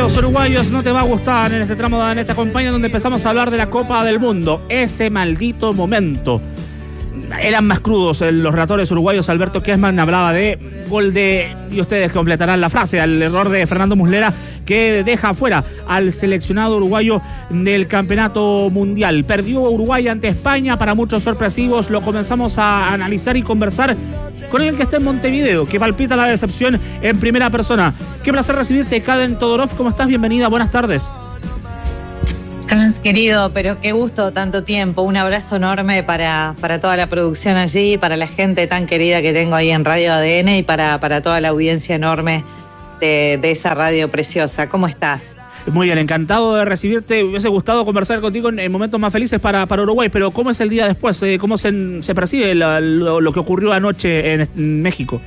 los uruguayos no te va a gustar en este tramo de esta campaña donde empezamos a hablar de la Copa del Mundo. Ese maldito momento. Eran más crudos los relatores uruguayos. Alberto Kessman hablaba de gol de, y ustedes completarán la frase, al error de Fernando Muslera que deja fuera al seleccionado uruguayo del campeonato mundial. Perdió Uruguay ante España, para muchos sorpresivos. Lo comenzamos a analizar y conversar con el que está en Montevideo, que palpita la decepción en primera persona. Qué placer recibirte, Karen Todorov. ¿Cómo estás? Bienvenida, buenas tardes. Hans, querido, pero qué gusto, tanto tiempo. Un abrazo enorme para toda la producción allí, para la gente tan querida que tengo ahí en Radio ADN y para toda la audiencia enorme de esa radio preciosa. ¿Cómo estás? Muy bien, encantado de recibirte. Me hubiese gustado conversar contigo en momentos más felices para Uruguay, pero ¿cómo es el día después? ¿Cómo se percibe lo que ocurrió anoche en México?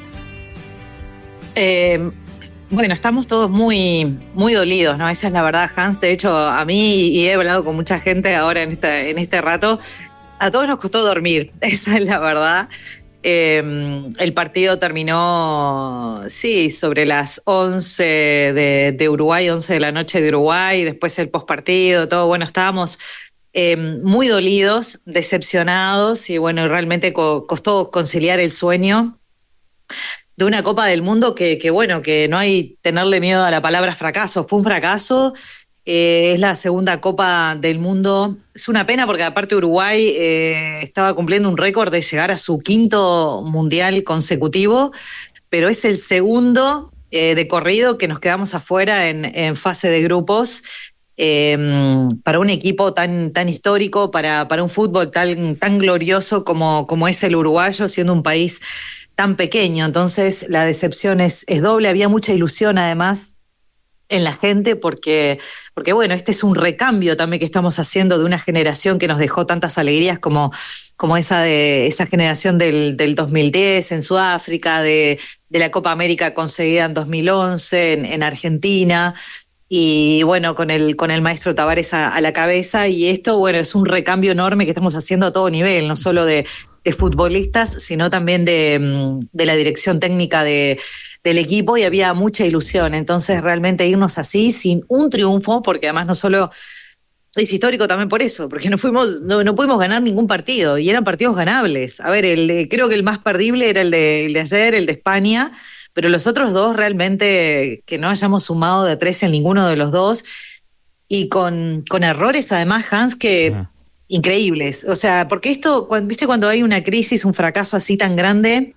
Bueno, estamos todos muy, muy dolidos, ¿no? Esa es la verdad, Hans. De hecho, a mí, y he hablado con mucha gente ahora en este rato, a todos nos costó dormir, esa es la verdad. El partido terminó, sí, sobre las 11 de Uruguay, 11 de la noche de Uruguay, después el postpartido, todo. Bueno, estábamos muy dolidos, decepcionados, y bueno, realmente costó conciliar el sueño de una Copa del Mundo que bueno, que no hay tenerle miedo a la palabra fracaso. Fue un fracaso, es la segunda Copa del Mundo. Es una pena porque aparte Uruguay estaba cumpliendo un récord de llegar a su quinto mundial consecutivo, pero es el segundo de corrido que nos quedamos afuera en fase de grupos. Para un equipo tan histórico, para un fútbol tan glorioso como es el uruguayo, siendo un país tan pequeño. Entonces la decepción es doble. Había mucha ilusión además en la gente porque bueno, este es un recambio también que estamos haciendo de una generación que nos dejó tantas alegrías como esa generación del 2010 en Sudáfrica, de la Copa América conseguida en 2011 en Argentina, y bueno, con el maestro Tavares a la cabeza. Y esto, bueno, es un recambio enorme que estamos haciendo a todo nivel, no solo de futbolistas, sino también de la dirección técnica del equipo, y había mucha ilusión. Entonces realmente irnos así, sin un triunfo, porque además no solo es histórico también por eso, porque no pudimos ganar ningún partido, y eran partidos ganables. A ver, creo que el más perdible era el de ayer, el de España, pero los otros dos realmente que no hayamos sumado de 3 en ninguno de los dos, y con errores además, Hans, que increíbles. O sea, porque esto, ¿viste cuando hay una crisis, un fracaso así tan grande?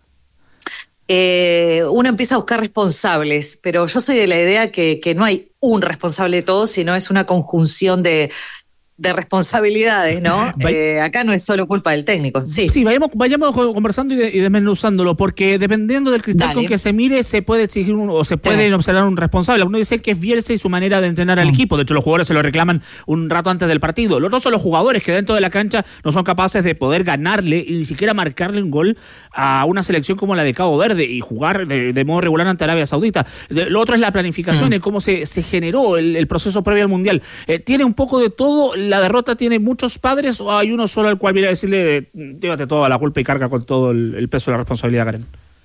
Uno empieza a buscar responsables, pero yo soy de la idea que no hay un responsable de todo, sino es una conjunción de responsabilidades, ¿no? Acá no es solo culpa del técnico. Sí, vayamos conversando y desmenuzándolo, porque dependiendo del cristal con que se mire, se puede exigir o se puede observar un responsable. Uno dice que es Bielsa y su manera de entrenar al equipo. De hecho, los jugadores se lo reclaman un rato antes del partido. Los otros son los jugadores que dentro de la cancha no son capaces de poder ganarle y ni siquiera marcarle un gol a una selección como la de Cabo Verde y jugar de modo regular ante Arabia Saudita. Lo otro es la planificación, en cómo se generó el proceso previo al Mundial. Tiene un poco de todo. ¿La derrota tiene muchos padres o hay uno solo al cual viene a decirle llévate toda la culpa y carga con todo el peso de la responsabilidad, Karen?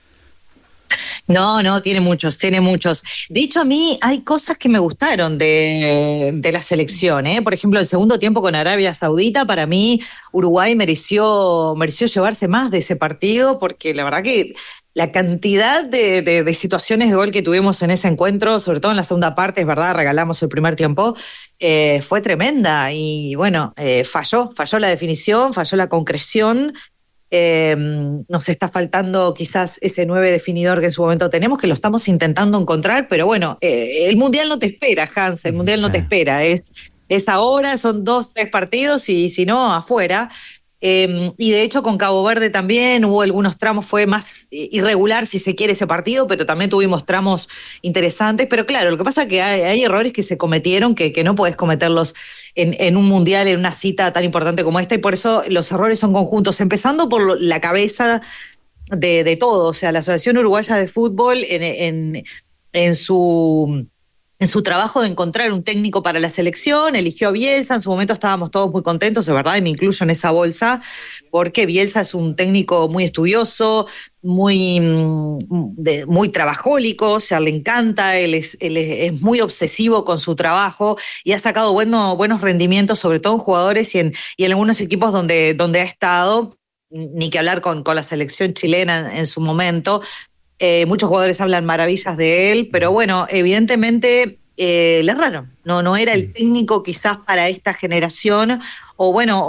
No, tiene muchos. De hecho, a mí hay cosas que me gustaron de la selección, ¿eh? Por ejemplo, el segundo tiempo con Arabia Saudita, para mí Uruguay mereció llevarse más de ese partido, porque la verdad que la cantidad de situaciones de gol que tuvimos en ese encuentro, sobre todo en la segunda parte, es verdad, regalamos el primer tiempo, fue tremenda. Y bueno, falló la definición, falló la concreción. Nos está faltando quizás ese 9 definidor que en su momento tenemos, que lo estamos intentando encontrar, pero bueno, el Mundial no te espera, Hans, el Mundial no te espera, es ahora, son 2-3 partidos y si no, afuera. Y de hecho con Cabo Verde también hubo algunos tramos, fue más irregular si se quiere ese partido, pero también tuvimos tramos interesantes. Pero claro, lo que pasa es que hay errores que se cometieron que no podés cometerlos en un mundial, en una cita tan importante como esta, y por eso los errores son conjuntos, empezando por la cabeza de todo. O sea, la Asociación Uruguaya de Fútbol en su en su trabajo de encontrar un técnico para la selección, eligió a Bielsa. En su momento estábamos todos muy contentos, de verdad, y me incluyo en esa bolsa, porque Bielsa es un técnico muy estudioso, muy trabajólico, o sea, le encanta, él es muy obsesivo con su trabajo y ha sacado buenos rendimientos, sobre todo en jugadores y en algunos equipos donde ha estado, ni que hablar con la selección chilena en su momento. Muchos jugadores hablan maravillas de él, pero bueno, evidentemente le erraron. No era el técnico quizás para esta generación, no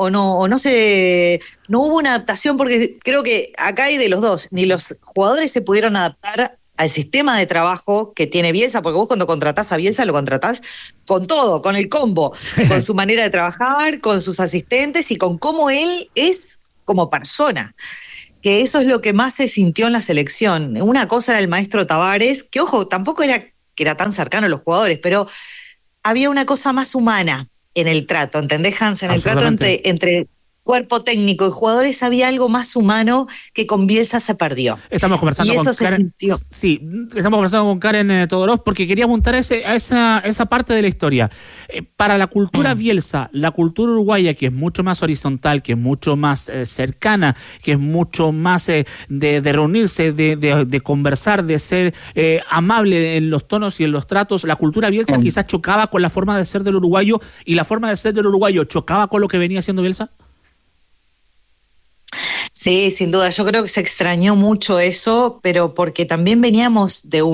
hubo una adaptación, porque creo que acá hay de los dos, ni los jugadores se pudieron adaptar al sistema de trabajo que tiene Bielsa, porque vos cuando contratás a Bielsa lo contratás con todo, con el combo, con su manera de trabajar, con sus asistentes y con cómo él es como persona. Que eso es lo que más se sintió en la selección. Una cosa era el maestro Tavares, que ojo, tampoco era que era tan cercano a los jugadores, pero había una cosa más humana en el trato, ¿entendés, Hans? En el trato entre cuerpo técnico y jugadores había algo más humano que con Bielsa se perdió. Estamos conversando y eso con se Karen, sintió. Sí, estamos conversando con Karen Todorov porque quería apuntar a esa parte de la historia. Para la cultura Bielsa, la cultura uruguaya, que es mucho más horizontal, que es mucho más cercana, que es mucho más de reunirse, de conversar, de ser amable en los tonos y en los tratos, la cultura Bielsa quizás chocaba con la forma de ser del uruguayo, y la forma de ser del uruguayo chocaba con lo que venía haciendo Bielsa. Sí, sin duda, yo creo que se extrañó mucho eso, pero porque también veníamos de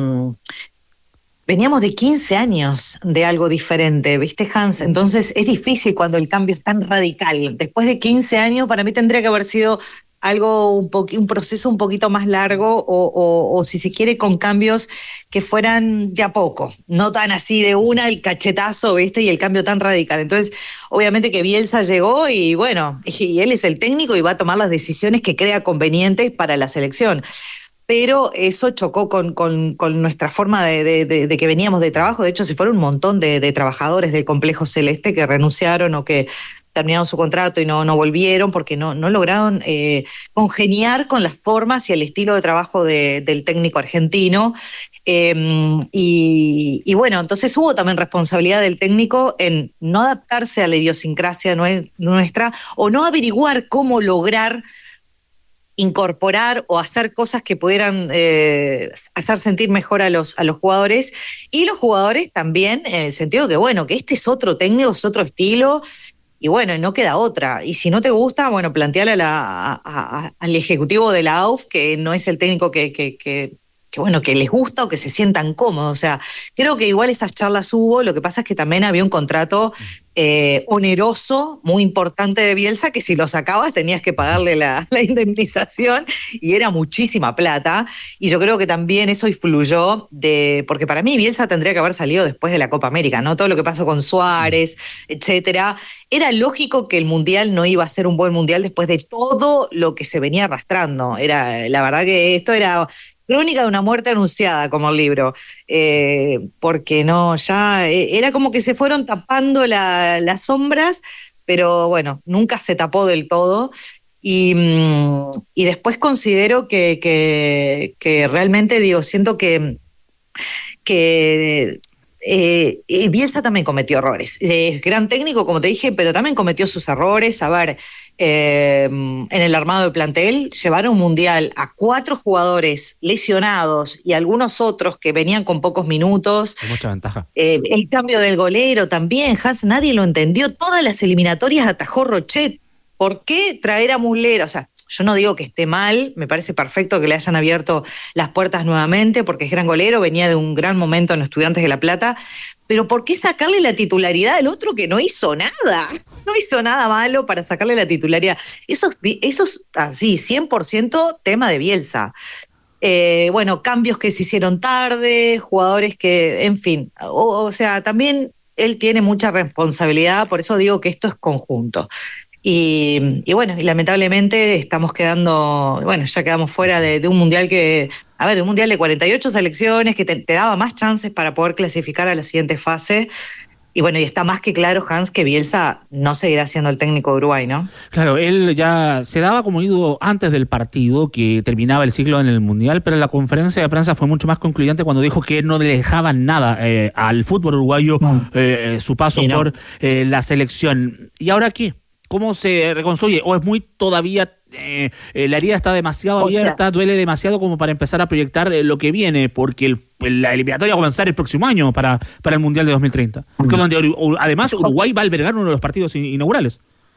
15 años de algo diferente, ¿viste, Hans? Entonces es difícil cuando el cambio es tan radical. Después de 15 años, para mí tendría que haber sido un proceso un poquito más largo o si se quiere, con cambios que fueran de a poco, no tan así de una, el cachetazo, ¿viste? Y el cambio tan radical. Entonces, obviamente que Bielsa llegó y bueno, y él es el técnico y va a tomar las decisiones que crea convenientes para la selección. Pero eso chocó con nuestra forma de que veníamos de trabajo. De hecho, se fueron un montón de trabajadores del Complejo Celeste que renunciaron o que terminaron su contrato y no volvieron porque no lograron congeniar con las formas y el estilo de trabajo del técnico argentino. Y bueno, entonces hubo también responsabilidad del técnico en no adaptarse a la idiosincrasia nuestra o no averiguar cómo lograr incorporar o hacer cosas que pudieran hacer sentir mejor a los jugadores, y los jugadores también, en el sentido que bueno, que este es otro técnico, es otro estilo, y bueno, no queda otra. Y si no te gusta, bueno, planteale al ejecutivo de la AUF que no es el técnico que bueno, que les gusta o que se sientan cómodos. O sea, creo que igual esas charlas hubo, lo que pasa es que también había un contrato oneroso, muy importante de Bielsa, que si lo sacabas tenías que pagarle la indemnización, y era muchísima plata, y yo creo que también eso influyó, porque para mí Bielsa tendría que haber salido después de la Copa América, ¿no? Todo lo que pasó con Suárez, etcétera. Era lógico que el Mundial no iba a ser un buen Mundial después de todo lo que se venía arrastrando. La verdad que esto era Crónica de una muerte anunciada, como el libro, porque era como que se fueron tapando las sombras, pero bueno, nunca se tapó del todo. Y después considero que realmente, siento que Bielsa también cometió errores. Es gran técnico, como te dije, pero también cometió sus errores. A ver, en el armado del plantel llevaron un mundial a 4 jugadores lesionados y algunos otros que venían con pocos minutos. Con mucha ventaja. El cambio del golero también, Hans, nadie lo entendió. Todas las eliminatorias atajó Rochet. ¿Por qué traer a Muslera? O sea, yo no digo que esté mal, me parece perfecto que le hayan abierto las puertas nuevamente, porque es gran golero, venía de un gran momento en Estudiantes de La Plata, pero ¿por qué sacarle la titularidad al otro que no hizo nada? No hizo nada malo para sacarle la titularidad. Eso es así, 100% tema de Bielsa. Bueno, cambios que se hicieron tarde, jugadores que, en fin, o sea, también él tiene mucha responsabilidad, por eso digo que esto es conjunto. Y bueno, y lamentablemente estamos ya quedamos fuera de un mundial un mundial de 48 selecciones que te daba más chances para poder clasificar a la siguiente fase. Y bueno, y está más que claro, Hans, que Bielsa no seguirá siendo el técnico de Uruguay, ¿no? Claro, él ya se daba como ido antes del partido, que terminaba el ciclo en el Mundial, pero la conferencia de prensa fue mucho más concluyente cuando dijo que no le dejaban nada al fútbol uruguayo su paso por la selección. ¿Y ahora qué? ¿Cómo se reconstruye? ¿O es muy todavía... la herida está demasiado abierta, duele demasiado como para empezar a proyectar lo que viene, porque la eliminatoria va a comenzar el próximo año para el Mundial de 2030, porque donde además Uruguay va a albergar uno de los partidos inaugurales.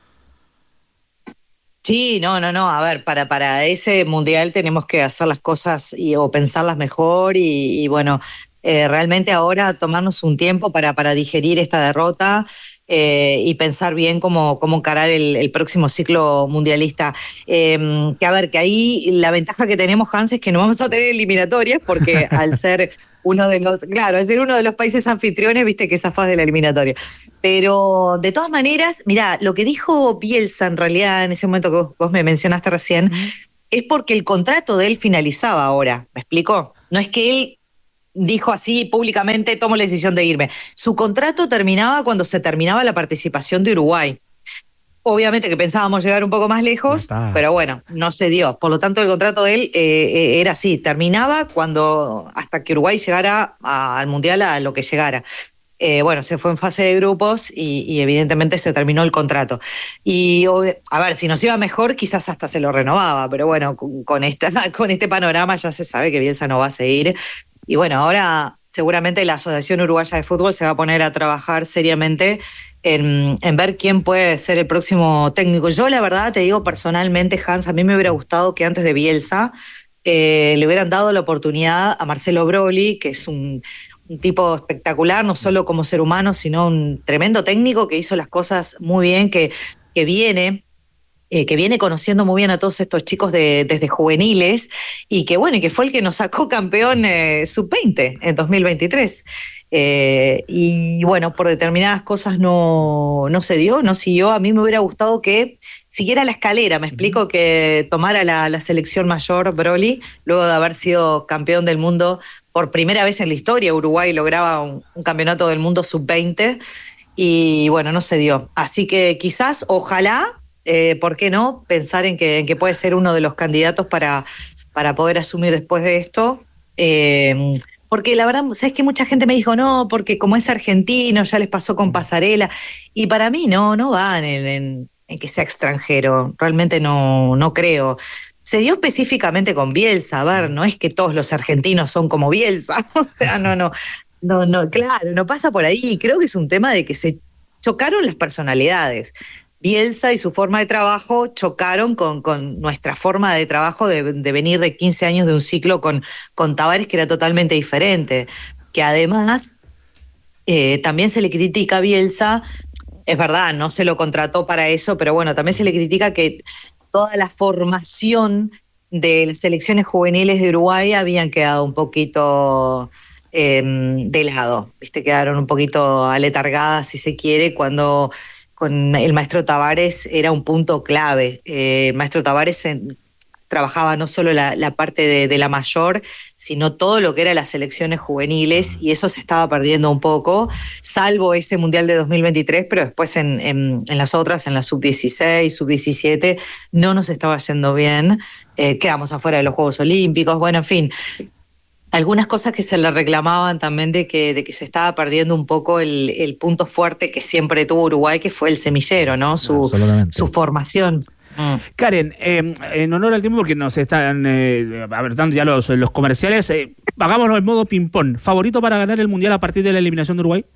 Sí, no, a ver, para ese Mundial tenemos que hacer las cosas o pensarlas mejor y bueno, realmente ahora tomarnos un tiempo para digerir esta derrota. Y pensar bien cómo encarar el próximo ciclo mundialista. Que a ver, que ahí la ventaja que tenemos, Hans, es que no vamos a tener eliminatorias, porque al ser uno de los países anfitriones, viste que zafás de la eliminatoria. Pero de todas maneras, mirá, lo que dijo Bielsa en realidad en ese momento que vos me mencionaste recién, es porque el contrato de él finalizaba ahora, ¿me explico? No es que él dijo así públicamente, tomo la decisión de irme. Su contrato terminaba cuando se terminaba la participación de Uruguay. Obviamente que pensábamos llegar un poco más lejos, pero bueno, no se dio. Por lo tanto, el contrato de él era así, terminaba hasta que Uruguay llegara al Mundial, a lo que llegara. Bueno, se fue en fase de grupos y evidentemente se terminó el contrato. Y a ver, si nos iba mejor, quizás hasta se lo renovaba, pero bueno, con este panorama ya se sabe que Bielsa no va a seguir. Y bueno, ahora seguramente la Asociación Uruguaya de Fútbol se va a poner a trabajar seriamente en ver quién puede ser el próximo técnico. Yo la verdad te digo personalmente, Hans, a mí me hubiera gustado que antes de Bielsa le hubieran dado la oportunidad a Marcelo Broly, que es un tipo espectacular, no solo como ser humano, sino un tremendo técnico que hizo las cosas muy bien, que viene conociendo muy bien a todos estos chicos desde juveniles y que bueno, y que fue el que nos sacó campeón sub-20 en 2023. Y bueno, por determinadas cosas no se dio, no siguió. A mí me hubiera gustado que siguiera la escalera, me explico, que tomara la selección mayor Broly, luego de haber sido campeón del mundo por primera vez en la historia. Uruguay lograba un campeonato del mundo sub-20 y bueno, no se dio. Así que quizás, ojalá, ¿por qué no? Pensar en que puede ser uno de los candidatos para poder asumir después de esto. Porque la verdad, ¿sabes qué? Mucha gente me dijo, no, porque como es argentino, ya les pasó con Pasarela. Y para mí no van en que sea extranjero. Realmente no creo. Se dio específicamente con Bielsa. A ver, no es que todos los argentinos son como Bielsa. O sea, no, claro, no pasa por ahí. Creo que es un tema de que se chocaron las personalidades. Bielsa y su forma de trabajo chocaron con nuestra forma de trabajo de venir de 15 años de un ciclo con Tavares, que era totalmente diferente. Que además también se le critica a Bielsa, es verdad, no se lo contrató para eso, pero bueno, también se le critica que toda la formación de las selecciones juveniles de Uruguay habían quedado un poquito de lado, ¿viste? Quedaron un poquito aletargadas, si se quiere, cuando con el maestro Tavares era un punto clave. El maestro Tavares trabajaba no solo la parte de la mayor, sino todo lo que eran las selecciones juveniles, y eso se estaba perdiendo un poco, salvo ese Mundial de 2023, pero después en las otras, en la sub-16, sub-17, no nos estaba yendo bien, quedamos afuera de los Juegos Olímpicos, bueno, en fin, algunas cosas que se le reclamaban también de que se estaba perdiendo un poco el punto fuerte que siempre tuvo Uruguay, que fue el semillero, ¿no? Su formación. Karen, en honor al tiempo, porque nos están abiertando ya los comerciales, hagámonos en modo ping-pong. ¿Favorito para ganar el Mundial a partir de la eliminación de Uruguay?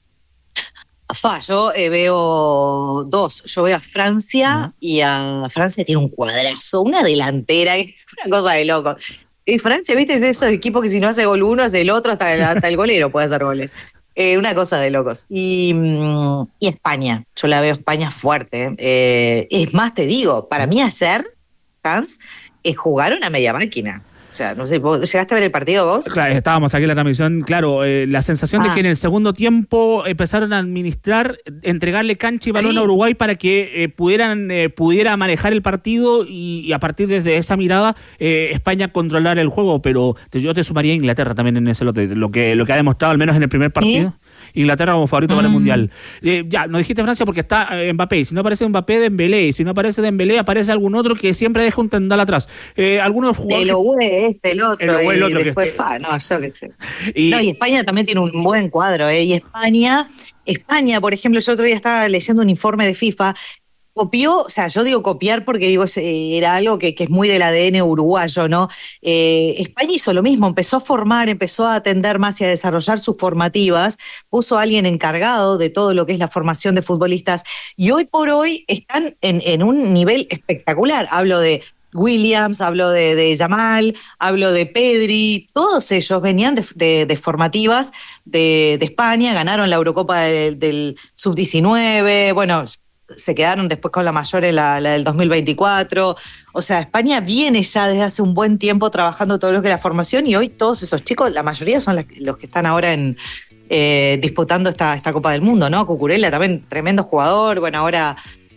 Yo veo dos. Yo veo a Francia, y a Francia tiene un cuadrazo, una delantera, una cosa de loco. Y Francia, ¿viste? Es esos equipos que si no hace gol uno, hace el otro, hasta el golero puede hacer goles. Una cosa de locos. Y España, yo la veo España fuerte. Es más, te digo, para mí ayer, Hans, jugaron a media máquina. O sea, no sé, ¿vos llegaste a ver el partido vos? Claro, estábamos aquí en la transmisión. Claro, la sensación de que en el segundo tiempo empezaron a administrar, entregarle cancha y balón a Uruguay para que pudiera manejar el partido y a partir de esa mirada España controlar el juego. Pero yo te sumaría a Inglaterra también en ese lote, lo que ha demostrado al menos en el primer partido. Inglaterra como favorito para el Mundial. Ya, no dijiste Francia porque está Mbappé. Si no aparece Mbappé, Dembélé. Y si no aparece Dembélé, aparece algún otro que siempre deja un tendal atrás. Algunos jugadores... el otro. Y después yo qué sé. Y España también tiene un buen cuadro, Y España, por ejemplo, yo otro día estaba leyendo un informe de FIFA, copió, o sea, yo digo copiar porque digo era algo que es muy del ADN uruguayo, ¿no? España hizo lo mismo, empezó a formar, empezó a atender más y a desarrollar sus formativas, puso a alguien encargado de todo lo que es la formación de futbolistas, y hoy por hoy están en un nivel espectacular. Hablo de Williams, hablo de Yamal, hablo de Pedri, todos ellos venían de formativas de España, ganaron la Eurocopa del Sub-19, bueno, se quedaron después con la mayor en la del 2024, o sea, España viene ya desde hace un buen tiempo trabajando todo lo que es la formación, y hoy todos esos chicos, la mayoría son los que están ahora disputando esta Copa del Mundo, ¿no? Cucurella también, tremendo jugador, bueno, ahora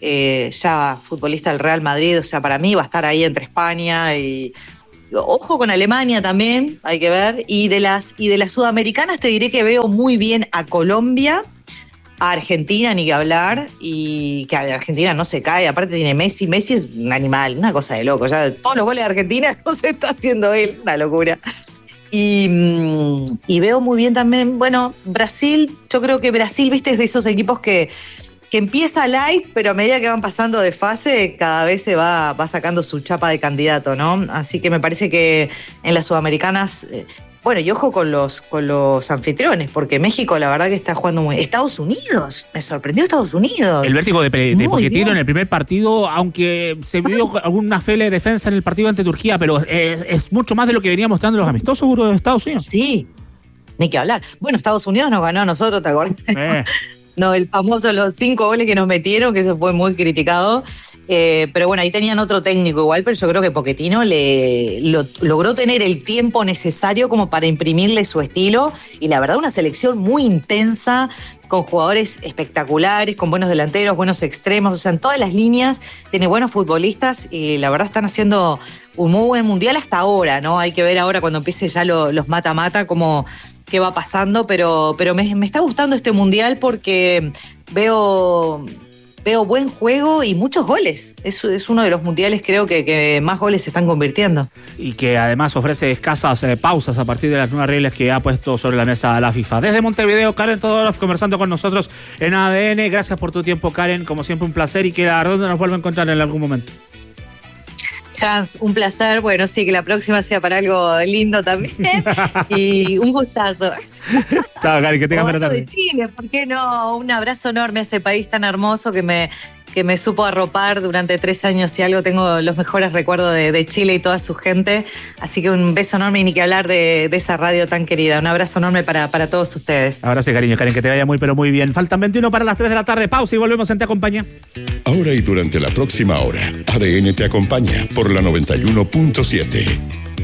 ya futbolista del Real Madrid, o sea, para mí va a estar ahí entre España y ojo con Alemania también, hay que ver, y de las sudamericanas te diré que veo muy bien a Colombia, a Argentina, ni que hablar, y que Argentina no se cae, aparte tiene Messi es un animal, una cosa de loco, ya todos los goles de Argentina no se está haciendo él, una locura. Y veo muy bien también, bueno, Brasil, yo creo que Brasil, viste, es de esos equipos que empieza light, pero a medida que van pasando de fase, cada vez se va sacando su chapa de candidato, ¿no? Así que me parece que en las sudamericanas, bueno, y ojo con los anfitriones, porque México la verdad que está jugando muy... Estados Unidos, me sorprendió Estados Unidos. El vértigo de Pochettino en el primer partido, aunque se vio alguna fele de defensa en el partido ante Turquía, pero es mucho más de lo que venía mostrando los amistosos de Estados Unidos. Sí, ni que hablar. Bueno, Estados Unidos nos ganó a nosotros, ¿te acuerdas? No, el famoso, los 5 goles que nos metieron, que eso fue muy criticado. Pero bueno, ahí tenían otro técnico igual, pero yo creo que Pochettino logró tener el tiempo necesario como para imprimirle su estilo, y la verdad una selección muy intensa, con jugadores espectaculares, con buenos delanteros, buenos extremos, o sea, en todas las líneas tiene buenos futbolistas, y la verdad están haciendo un muy buen mundial hasta ahora, ¿no? Hay que ver ahora cuando empiece ya los mata-mata qué va pasando, pero me está gustando este mundial porque veo buen juego y muchos goles. Es uno de los mundiales, creo que más goles se están convirtiendo. Y que además ofrece escasas pausas a partir de las nuevas reglas que ha puesto sobre la mesa la FIFA. Desde Montevideo, Karen Todorov conversando con nosotros en ADN. Gracias por tu tiempo, Karen. Como siempre, un placer, y que la ronda nos vuelva a encontrar en algún momento. Hans, un placer. Bueno, sí, que la próxima sea para algo lindo también. Y un gustazo. Chao, Karen, que tengas buena tarde. De Chile, ¿por qué no? Un abrazo enorme a ese país tan hermoso que me supo arropar durante 3 años y algo. Tengo los mejores recuerdos de Chile y toda su gente. Así que un beso enorme, y ni que hablar de esa radio tan querida. Un abrazo enorme para todos ustedes. Abrazo, cariño, Karen, que te vaya muy, pero muy bien. Faltan 21 para las 3 de la tarde. Pausa y volvemos en Te Acompaña. Ahora y durante la próxima hora, ADN te acompaña por la 91.7.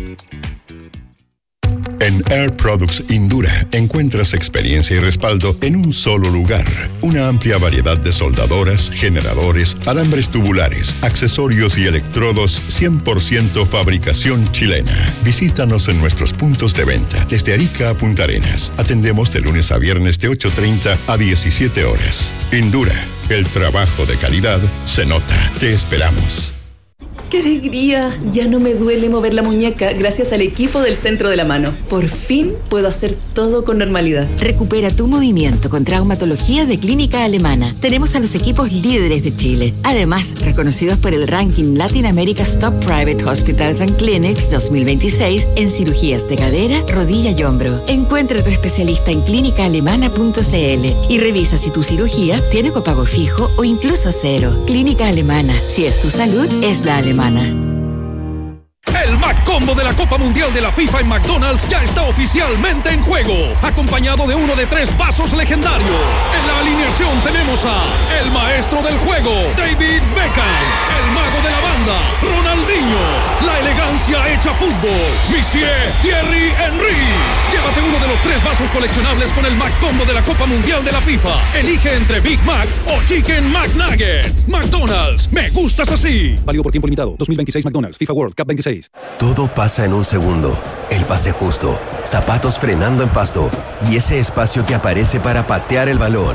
En Air Products Indura encuentras experiencia y respaldo en un solo lugar. Una amplia variedad de soldadoras, generadores, alambres tubulares, accesorios y electrodos 100% fabricación chilena. Visítanos en nuestros puntos de venta desde Arica a Punta Arenas. Atendemos de lunes a viernes de 8:30 a 17 horas. Indura, el trabajo de calidad se nota. Te esperamos. ¡Qué alegría! Ya no me duele mover la muñeca gracias al equipo del Centro de la Mano. Por fin puedo hacer todo con normalidad. Recupera tu movimiento con traumatología de Clínica Alemana. Tenemos a los equipos líderes de Chile. Además, reconocidos por el ranking Latin America's Top Private Hospitals and Clinics 2026 en cirugías de cadera, rodilla y hombro. Encuentra a tu especialista en clínicaalemana.cl y revisa si tu cirugía tiene copago fijo o incluso cero. Clínica Alemana. Si es tu salud, es la alemana. El McCombo de la Copa Mundial de la FIFA en McDonald's ya está oficialmente en juego, acompañado de uno de 3 vasos legendarios. En la alineación tenemos a el maestro del juego, David Beckham, el mago de la banda, Ronaldinho, la elegancia hecha fútbol, Monsieur Thierry Henry. Llévate uno de los 3 vasos vasos coleccionables con el McCombo de la Copa Mundial de la FIFA. Elige entre Big Mac o Chicken McNuggets. McDonald's, me gustas así. Válido por tiempo limitado. 2026 McDonald's, FIFA World Cup 26. Todo pasa en un segundo. El pase justo, zapatos frenando en pasto y ese espacio que aparece para patear el balón.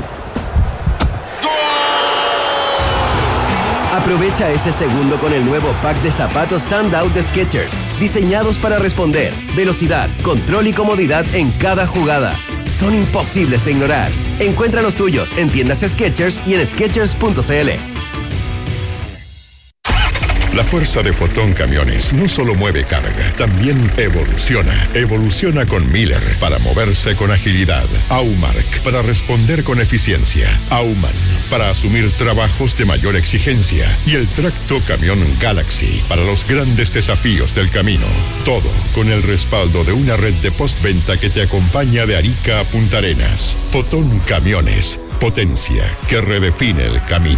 Aprovecha ese segundo con el nuevo pack de zapatos Standout de Skechers, diseñados para responder, velocidad, control y comodidad en cada jugada. Son imposibles de ignorar. Encuentra los tuyos en tiendas Skechers y en Skechers.cl. La fuerza de Fotón Camiones no solo mueve carga, también evoluciona. Evoluciona con Miller para moverse con agilidad. Aumark para responder con eficiencia. Auman para asumir trabajos de mayor exigencia. Y el Tracto Camión Galaxy para los grandes desafíos del camino. Todo con el respaldo de una red de postventa que te acompaña de Arica a Punta Arenas. Fotón Camiones. Potencia que redefine el camino.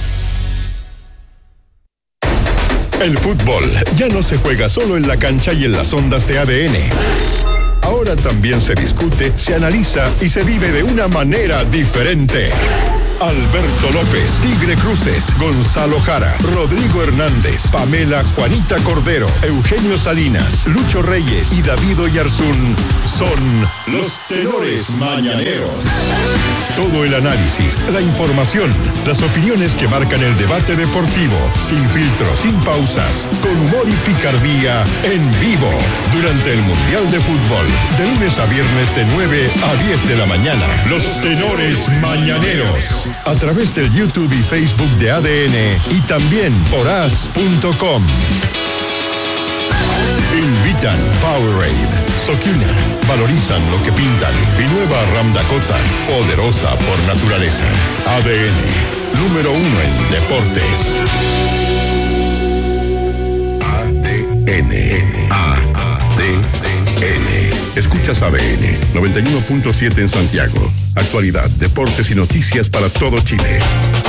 El fútbol ya no se juega solo en la cancha y en las ondas de ADN. Ahora también se discute, se analiza y se vive de una manera diferente. Alberto López, Tigre Cruces, Gonzalo Jara, Rodrigo Hernández, Pamela Juanita Cordero, Eugenio Salinas, Lucho Reyes y David Oyarzún son los tenores mañaneros. Todo el análisis, la información, las opiniones que marcan el debate deportivo, sin filtros, sin pausas, con humor y picardía, en vivo, durante el Mundial de Fútbol, de lunes a viernes de 9 a 10 de la mañana. Los tenores mañaneros. A través del YouTube y Facebook de ADN y también por as.com. Invitan Powerade, Sokina, valorizan lo que pintan y nueva Ram Dakota, poderosa por naturaleza. ADN, número 1 en deportes. ADN. Escuchas ADN 91.7 en Santiago. Actualidad, deportes y noticias para todo Chile.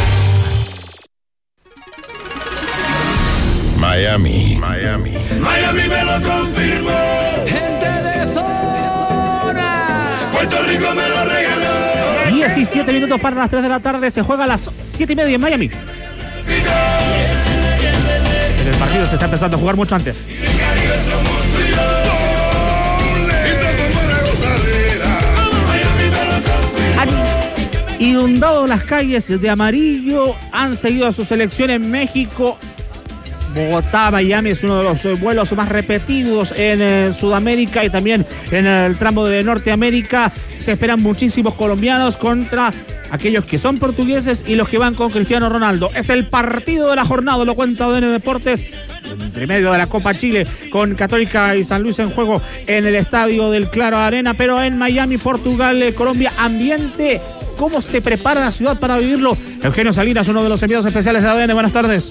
Miami me lo confirmó. Gente de zona. Puerto Rico me lo regaló. 17 minutos para las 3 de la tarde. Se juega a las 7:30 en Miami. El partido se está empezando a jugar mucho antes. Han inundado las calles de amarillo, han seguido a su selección en México. Bogotá, Miami es uno de los vuelos más repetidos en Sudamérica y también en el tramo de Norteamérica. Se esperan muchísimos colombianos contra aquellos que son portugueses y los que van con Cristiano Ronaldo. Es el partido de la jornada, lo cuenta ADN Deportes, entre medio de la Copa Chile, con Católica y San Luis en juego en el estadio del Claro Arena, pero en Miami, Portugal, Colombia, ambiente. ¿Cómo se prepara la ciudad para vivirlo? Eugenio Salinas, uno de los enviados especiales de ADN. Buenas tardes.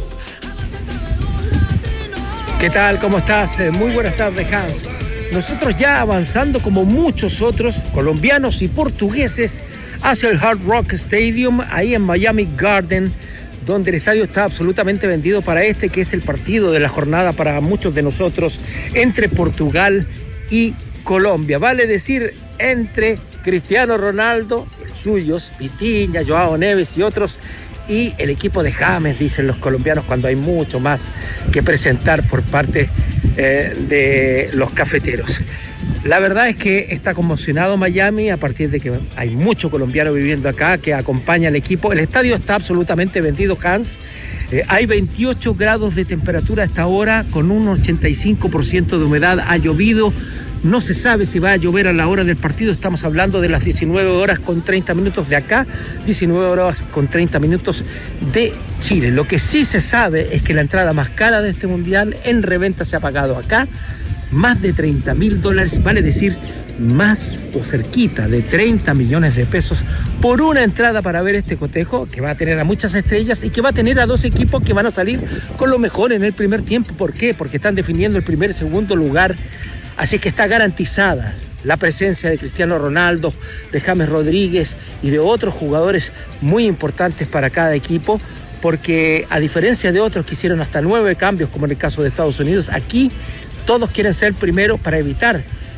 ¿Qué tal? ¿Cómo estás? Muy buenas tardes, Hans. Nosotros ya avanzando como muchos otros colombianos y portugueses hacia el Hard Rock Stadium, ahí en Miami Garden, donde el estadio está absolutamente vendido para este, que es el partido de la jornada para muchos de nosotros, entre Portugal y Colombia. Vale decir, entre Cristiano Ronaldo, los suyos, Vitinha, Joao Neves y otros, y el equipo de James, dicen los colombianos, cuando hay mucho más que presentar por parte de los cafeteros. La verdad es que está conmocionado Miami a partir de que hay mucho colombiano viviendo acá que acompaña al equipo. El estadio está absolutamente vendido, Hans. Hay 28 grados de temperatura hasta ahora, con un 85% de humedad. Ha llovido. No se sabe si va a llover a la hora del partido. Estamos hablando de las 19 horas con 30 minutos de acá, 19 horas con 30 minutos de Chile. Lo que sí se sabe es que la entrada más cara de este mundial en reventa se ha pagado acá más de $30,000, vale decir más o cerquita de 30 millones de pesos por una entrada para ver este cotejo que va a tener a muchas estrellas y que va a tener a dos equipos que van a salir con lo mejor en el primer tiempo. ¿Por qué? Porque están definiendo el primer y segundo lugar. Así que está garantizada la presencia de Cristiano Ronaldo, de James Rodríguez y de otros jugadores muy importantes para cada equipo, porque a diferencia de otros que hicieron hasta 9 cambios, como en el caso de Estados Unidos, aquí todos quieren ser primeros para evitar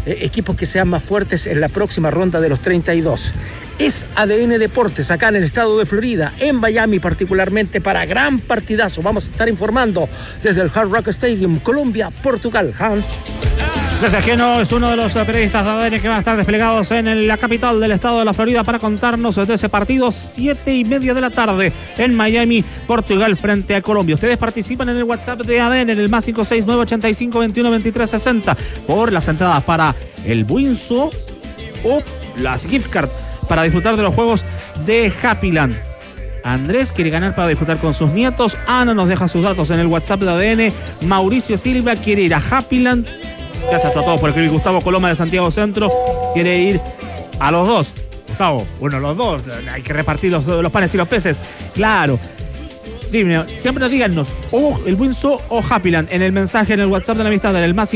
equipos que sean más fuertes en la próxima ronda de los 32. Es ADN Deportes, acá en el estado de Florida, en Miami particularmente, para gran partidazo. Vamos a estar informando desde el Hard Rock Stadium, Colombia, Portugal. Hans. Gracias, Geno. Es uno de los periodistas de ADN que van a estar desplegados en la capital del estado de la Florida para contarnos de ese partido, 7:30 de la tarde en Miami, Portugal, frente a Colombia. Ustedes participan en el WhatsApp de ADN en el más 569-85-21-23-60 por las entradas para el Winso o las gift card para disfrutar de los juegos de Happyland. Andrés quiere ganar para disfrutar con sus nietos. Ana nos deja sus datos en el WhatsApp de ADN. Mauricio Silva quiere ir a Happyland. Gracias a todos por escribir. Gustavo Coloma de Santiago Centro quiere ir a los dos. Gustavo, bueno, los dos. Hay que repartir los panes y los peces. Claro. Dime, siempre díganos o el Winso o Happyland en el mensaje en el WhatsApp de la amistad en el más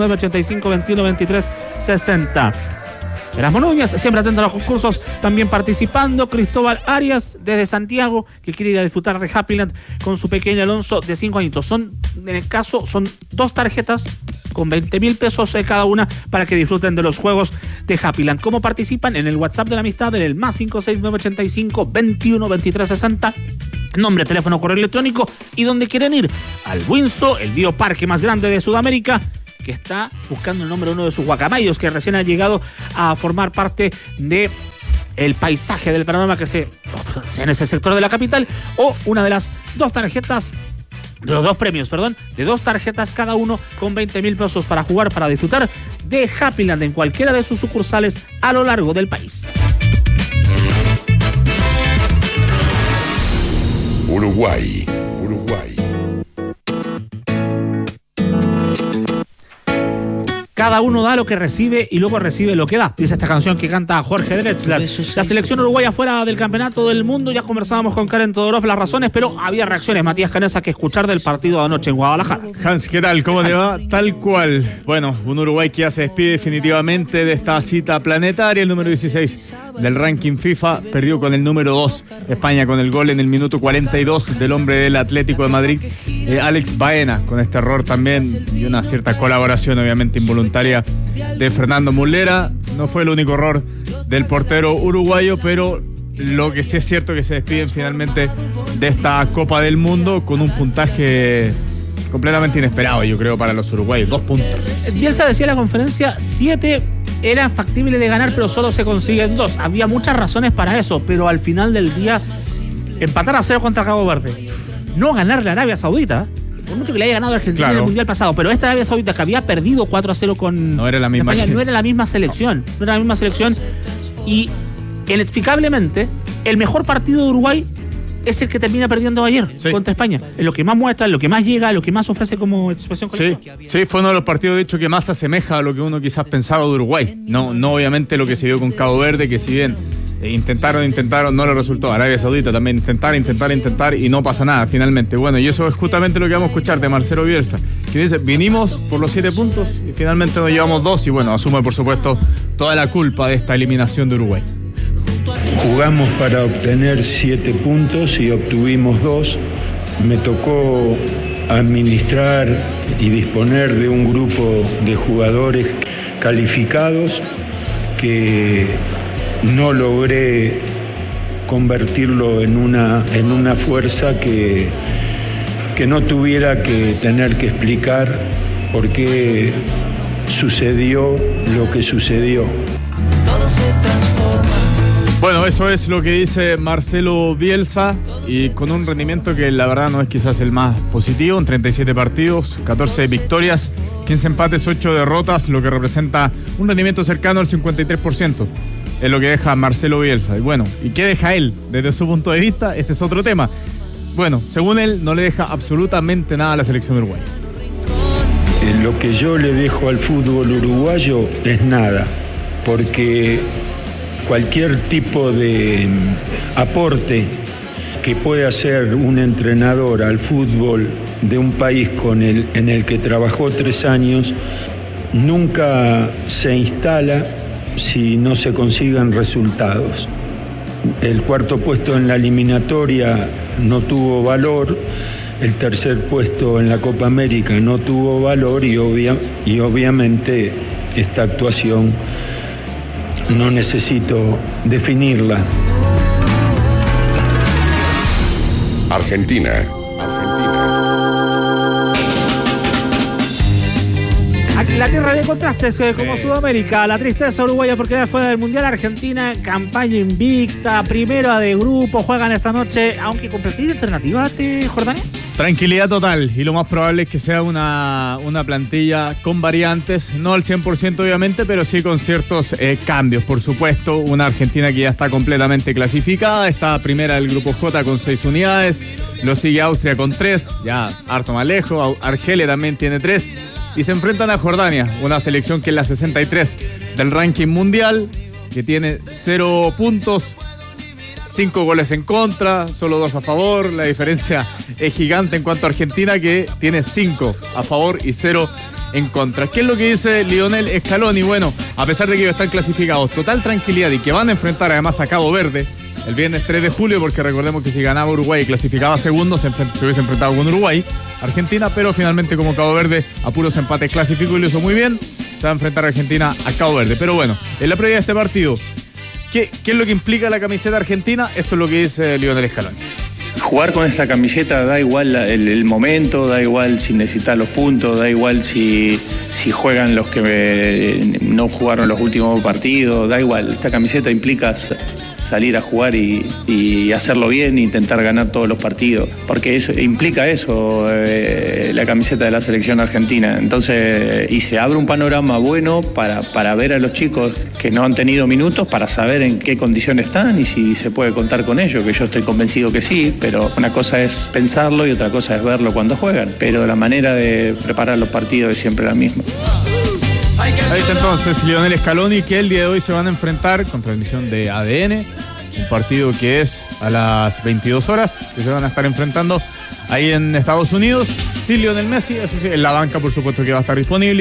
569-85-21-23-60. Erasmo Núñez, siempre atento a los concursos, también participando. Cristóbal Arias, desde Santiago, que quiere ir a disfrutar de Happyland con su pequeño Alonso de 5 añitos. En el caso, son 2 tarjetas con 20,000 pesos cada una para que disfruten de los juegos de Happyland. ¿Cómo participan? En el WhatsApp de la amistad, en el más 569-85-21-23-60. Nombre, teléfono, correo electrónico y dónde quieren ir. Al Winso, el bioparque más grande de Sudamérica, que está buscando el nombre de uno de sus guacamayos que recién ha llegado a formar parte de el paisaje del panorama que se ofrece en ese sector de la capital, o una de las 2 tarjetas, de los 2 premios, perdón, de 2 tarjetas cada uno con 20,000 pesos para jugar, para disfrutar de Happyland en cualquiera de sus sucursales a lo largo del país. Uruguay. Cada uno da lo que recibe y luego recibe lo que da. Dice esta canción que canta Jorge Drexler. La selección uruguaya fuera del campeonato del mundo. Ya conversábamos con Karen Todorov las razones, pero había reacciones, Matías Canesa, que escuchar del partido de anoche en Guadalajara. Hans, ¿qué tal? ¿Cómo te va? Tal cual. Bueno, un Uruguay que ya se despide definitivamente de esta cita planetaria. El número 16 del ranking FIFA perdió con el número 2. España con el gol en el minuto 42 del hombre del Atlético de Madrid, Alex Baena, con este error también y una cierta colaboración obviamente involuntaria de Fernando Muslera. No fue el único error del portero uruguayo, pero lo que sí es cierto que se despiden finalmente de esta Copa del Mundo con un puntaje completamente inesperado, yo creo, para los uruguayos. 2 puntos. Bielsa decía en la conferencia, 7 era factible de ganar, pero solo se consiguen 2. Había muchas razones para eso, pero al final del día, empatar a 0 contra Cabo Verde, no ganarle a Arabia Saudita, por mucho que le haya ganado a Argentina en el Mundial pasado, pero esta Arabia Saudita que había perdido 4-0 con no era la misma España, no era la misma selección. No era la misma selección. Y inexplicablemente, el mejor partido de Uruguay es el que termina perdiendo ayer contra España. Es lo que más muestra, es lo que más llega, lo que más ofrece como expresión colectiva. Sí, fue uno de los partidos, de hecho, que más se asemeja a lo que uno quizás pensaba de Uruguay. No obviamente lo que se vio con Cabo Verde, que si bien intentaron, no le resultó. Arabia Saudita también intentar y no pasa nada finalmente. Bueno, y eso es justamente lo que vamos a escuchar de Marcelo Bielsa, que dice, vinimos por los 7 puntos y finalmente nos llevamos 2 y bueno, asume por supuesto toda la culpa de esta eliminación de Uruguay. Jugamos para obtener 7 puntos y obtuvimos 2. Me tocó administrar y disponer de un grupo de jugadores calificados que no logré convertirlo en una fuerza que no tuviera que tener que explicar por qué sucedió lo que sucedió. Bueno, eso es lo que dice Marcelo Bielsa, y con un rendimiento que la verdad no es quizás el más positivo, en 37 partidos, 14 victorias, 15 empates, 8 derrotas, lo que representa un rendimiento cercano al 53%. Es lo que deja Marcelo Bielsa. Y bueno, ¿y qué deja él desde su punto de vista? Ese es otro tema. Bueno, según él, no le deja absolutamente nada a la selección de Uruguay. Lo que yo le dejo al fútbol uruguayo es nada, porque cualquier tipo de aporte que pueda hacer un entrenador al fútbol de un país en el que trabajó 3 años nunca se instala si no se consiguen resultados. El 4.º puesto en la eliminatoria no tuvo valor, el 3.er puesto en la Copa América no tuvo valor y obviamente esta actuación. No necesito definirla. Argentina. Aquí la tierra de contrastes, como Sudamérica, la tristeza uruguaya por quedar fuera del Mundial. Argentina, campaña invicta, primera de grupo, juegan esta noche, aunque con plantilla alternativa, Jordania. Tranquilidad total, y lo más probable es que sea una plantilla con variantes, no al 100% obviamente, pero sí con ciertos cambios, por supuesto. Una Argentina que ya está completamente clasificada, está primera del grupo J con 6 unidades, lo sigue Austria con 3, ya harto más lejos, Argelia también tiene 3, y se enfrentan a Jordania, una selección que es la 63 del ranking mundial, que tiene 0 puntos, 5 goles en contra, solo 2 a favor. La diferencia es gigante en cuanto a Argentina, que tiene 5 a favor y 0 en contra. ¿Qué es lo que dice Lionel Scaloni? Bueno, a pesar de que ellos están clasificados, total tranquilidad y que van a enfrentar además a Cabo Verde el viernes 3 de julio, porque recordemos que si ganaba Uruguay y clasificaba segundo, se hubiese enfrentado con Uruguay, Argentina, pero finalmente como Cabo Verde a puros empates clasificó y lo hizo muy bien, se va a enfrentar a Argentina a Cabo Verde. Pero bueno, en la previa de este partido, ¿qué es lo que implica la camiseta argentina? Esto es lo que dice Lionel Scaloni. Jugar con esta camiseta da igual el momento, da igual si necesitas los puntos, da igual si juegan los que no jugaron los últimos partidos, da igual. Esta camiseta implica salir a jugar y hacerlo bien e intentar ganar todos los partidos, porque eso implica la camiseta de la selección argentina. Entonces, y se abre un panorama bueno para ver a los chicos que no han tenido minutos, para saber en qué condiciones están y si se puede contar con ellos, que yo estoy convencido que sí, pero una cosa es pensarlo y otra cosa es verlo cuando juegan, pero la manera de preparar los partidos es siempre la misma. Ahí está entonces Lionel Scaloni, que el día de hoy se van a enfrentar con transmisión de ADN, un partido que es a las 22 horas, que se van a estar enfrentando ahí en Estados Unidos. Sí, Lionel Messi, eso sí, en la banca por supuesto que va a estar disponible.